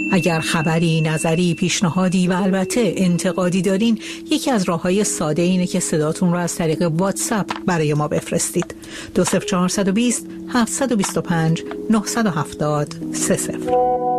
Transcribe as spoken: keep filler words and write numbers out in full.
اگر خبری، نظری، پیشنهادی و البته انتقادی دارین، یکی از راه‌های ساده اینه که صداتون رو از طریق واتساپ برای ما بفرستید. دو صفر چهار دو صفر هفت دو پنج نه هفت صفر سه صفر.